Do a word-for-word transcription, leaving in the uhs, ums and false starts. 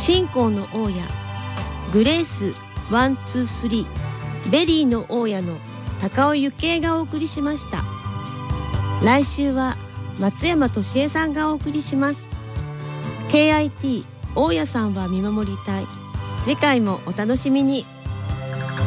信仰の大家、グレースワンツースリー、ベリーの大家の高尾ゆきえがお送りしました。来週は松山俊恵さんがお送りします。 ケーアイティー 大家さんは見守りたい。次回もお楽しみに。